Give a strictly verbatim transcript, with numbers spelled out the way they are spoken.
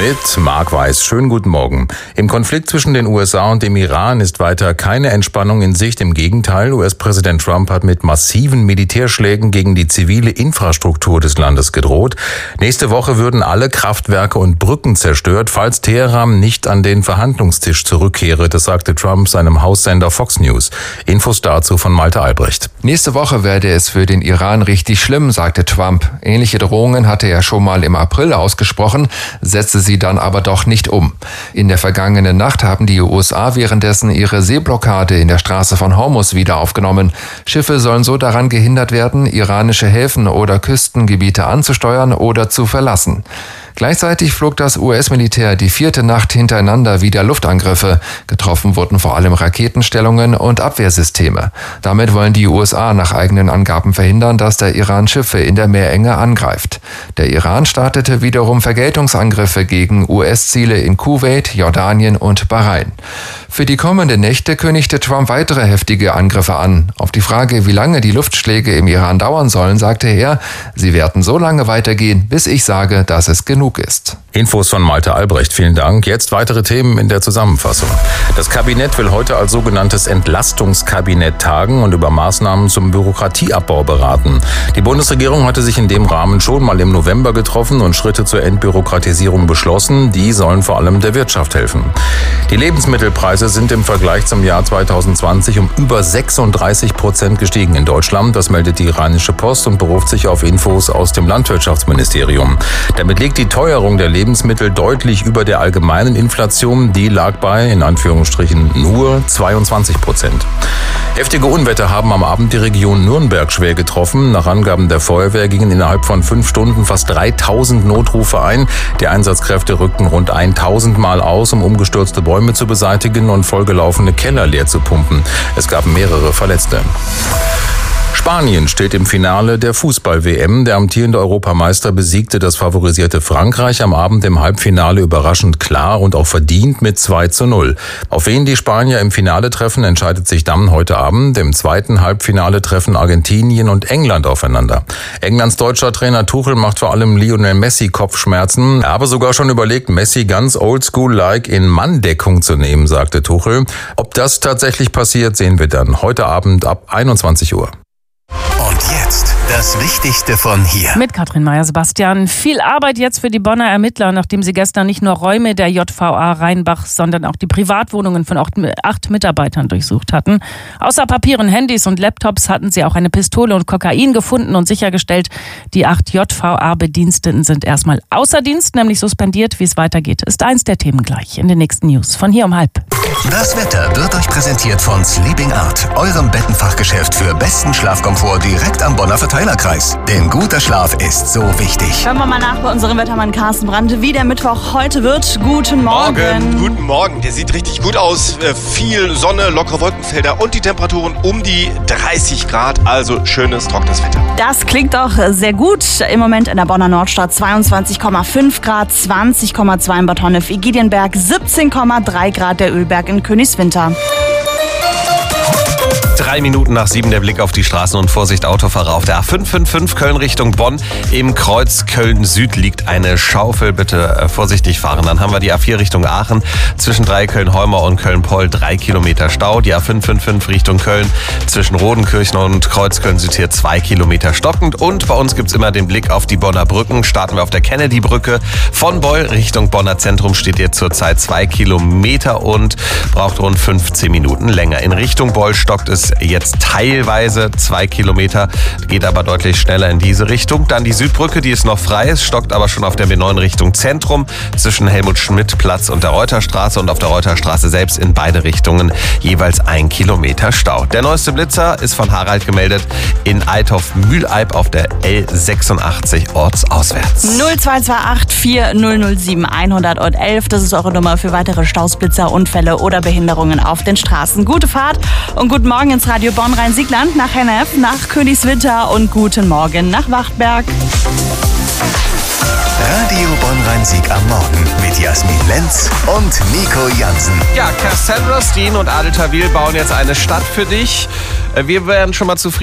mit Marc Weiß. Schönen guten Morgen. Im Konflikt zwischen den U S A und dem Iran ist weiter keine Entspannung in Sicht. Im Gegenteil, U S-Präsident Trump hat mit massiven Militärschlägen gegen die zivile Infrastruktur des Landes gedroht. Nächste Woche würden alle Kraftwerke und Brücken zerstört, falls Teheran nicht an den Verhandlungstisch zurückkehre. Das sagte Trump seinem Haussender Fox News. Infos dazu von Malte Albrecht. Nächste Woche werde es für den Iran richtig schlimm, sagte Trump. Ähnliche Drohungen hatte er schon mal im April ausgesprochen, setzte sie dann aber doch nicht um. In der vergangenen Nacht haben die U S A währenddessen ihre Seeblockade in der Straße von Hormuz wieder aufgenommen. Schiffe sollen so daran gehindert werden, iranische Häfen oder Küstengebiete anzusteuern oder zu verlassen. Gleichzeitig flog das U S-Militär die vierte Nacht hintereinander wieder Luftangriffe. Getroffen wurden vor allem Raketenstellungen und Abwehrsysteme. Damit wollen die U S A nach eigenen Angaben verhindern, dass der Iran Schiffe in der Meerenge angreift. Der Iran startete wiederum Vergeltungsangriffe gegen U S-Ziele in Kuwait, Jordanien und Bahrain. Für die kommenden Nächte kündigte Trump weitere heftige Angriffe an. Auf die Frage, wie lange die Luftschläge im Iran dauern sollen, sagte er, sie werden so lange weitergehen, bis ich sage, dass es genug ist. Infos von Malte Albrecht, vielen Dank. Jetzt weitere Themen in der Zusammenfassung. Das Kabinett will heute als sogenanntes Entlastungskabinett tagen und über Maßnahmen zum Bürokratieabbau beraten. Die Bundesregierung hatte sich in dem Rahmen schon mal im November getroffen und Schritte zur Entbürokratisierung beschlossen. Die sollen vor allem der Wirtschaft helfen. Die Lebensmittelpreise sind im Vergleich zum Jahr zweitausendzwanzig um über sechsunddreißig Prozent gestiegen in Deutschland. Das meldet die Rheinische Post und beruft sich auf Infos aus dem Landwirtschaftsministerium. Damit liegt die Teuerung der Lebensmittel deutlich über der allgemeinen Inflation. Die lag bei, in Anführungsstrichen, nur zweiundzwanzig Prozent. Heftige Unwetter haben am Abend die Region Nürnberg schwer getroffen. Nach Angaben der Feuerwehr gingen innerhalb von fünf Stunden fast dreitausend Notrufe ein. Die Einsatzkräfte rückten rund tausend Mal aus, um umgestürzte Bäume zu beseitigen und vollgelaufene Keller leer zu pumpen. Es gab mehrere Verletzte. Spanien steht im Finale der Fußball-W M. Der amtierende Europameister besiegte das favorisierte Frankreich am Abend im Halbfinale überraschend klar und auch verdient mit zwei zu null. Auf wen die Spanier im Finale treffen, entscheidet sich dann heute Abend. Im zweiten Halbfinale treffen Argentinien und England aufeinander. Englands deutscher Trainer Tuchel macht vor allem Lionel Messi Kopfschmerzen. Er habe sogar schon überlegt, Messi ganz oldschool-like in Manndeckung zu nehmen, sagte Tuchel. Ob das tatsächlich passiert, sehen wir dann heute Abend ab einundzwanzig Uhr. Und jetzt das Wichtigste von hier. Mit Katrin Meyer-Sebastian. Viel Arbeit jetzt für die Bonner Ermittler, nachdem sie gestern nicht nur Räume der J V A Rheinbach, sondern auch die Privatwohnungen von acht Mitarbeitern durchsucht hatten. Außer Papieren, Handys und Laptops hatten sie auch eine Pistole und Kokain gefunden und sichergestellt, die acht J V A-Bediensteten sind erstmal außer Dienst, nämlich suspendiert. Wie es weitergeht, ist eins der Themen gleich in den nächsten News. Von hier um halb. Das Wetter wird euch präsentiert von Sleeping Art, eurem Bettenfachgeschäft für besten Schlafkomfort direkt am Bonner Verteilerkreis. Denn guter Schlaf ist so wichtig. Hören wir mal nach bei unserem Wettermann Carsten Brandt, wie der Mittwoch heute wird. Guten Morgen. Morgen. Guten Morgen. Der sieht richtig gut aus. Viel Sonne, lockere Wolkenfelder und die Temperaturen um die dreißig Grad. Also schönes, trockenes Wetter. Das klingt doch sehr gut. Im Moment in der Bonner Nordstadt zweiundzwanzig Komma fünf Grad, zwanzig Komma zwei in Bad Honnef, Ägidienberg, siebzehn Komma drei Grad der Ölberg in Königswinter. Drei Minuten nach sieben der Blick auf die Straßen und Vorsicht Autofahrer auf der A fünf fünf fünf Köln Richtung Bonn. Im Kreuz Köln Süd liegt eine Schaufel. Bitte äh, vorsichtig fahren. Dann haben wir die A vier Richtung Aachen. Zwischen Dreiköln-Holmer und Köln-Poll drei Kilometer Stau. Die A fünf fünf fünf Richtung Köln. Zwischen Rodenkirchen und Kreuz Köln Süd hier zwei Kilometer stockend. Und bei uns gibt's immer den Blick auf die Bonner Brücken. Starten wir auf der Kennedy-Brücke. Von Beul Richtung Bonner Zentrum steht ihr zurzeit zwei Kilometer und braucht rund fünfzehn Minuten länger. In Richtung Beul stockt es jetzt teilweise zwei Kilometer, geht aber deutlich schneller in diese Richtung. Dann die Südbrücke, die ist noch frei, es stockt aber schon auf der B neun Richtung Zentrum zwischen Helmut-Schmidt-Platz und der Reuterstraße und auf der Reuterstraße selbst in beide Richtungen jeweils ein Kilometer Stau. Der neueste Blitzer ist von Harald gemeldet in Althoff-Mühleib auf der L sechsundachtzig ortsauswärts. null zwei zwei acht vier null null sieben hundertelf, das ist eure Nummer für weitere Staus, Blitzer, Unfälle oder Behinderungen auf den Straßen. Gute Fahrt und guten Morgen ins Radio Bonn-Rhein-Siegland, nach Hennef, nach Königswinter und guten Morgen nach Wachtberg. Radio Bonn-Rhein-Sieg am Morgen mit Jasmin Lenz und Nico Jansen. Ja, Cassandra Steen und Adel Tawil bauen jetzt eine Stadt für dich. Wir wären schon mal zufrieden.